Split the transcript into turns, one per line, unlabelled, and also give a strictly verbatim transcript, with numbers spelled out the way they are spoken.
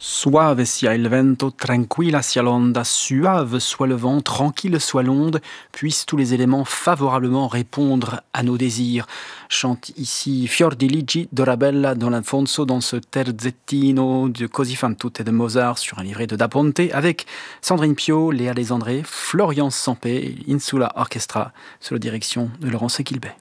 Suave sia il vento, tranquilla sia l'onda, suave soit le vent, tranquille soit l'onde, puissent tous les éléments favorablement répondre à nos désirs. Chante ici Fior di Ligi d'Orabella Don Alfonso dans ce terzettino de Così fan tutte de Mozart sur un livret de Da Ponte avec Sandrine Pio, Léa Desandré, Florian Sampé, Insula Orchestra sous la direction de Laurence Equilbet.